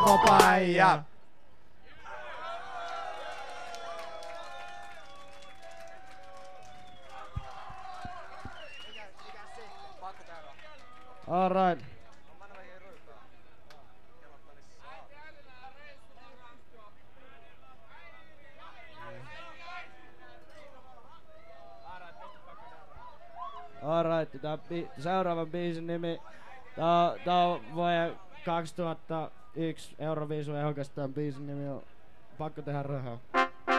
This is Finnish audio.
koko äijä. All right. Alright, seuraavan biisin nimi. Tää on vuoden 2001 Euroviisun ehokastaan biisin nimi on Pakko tehdä rahaa.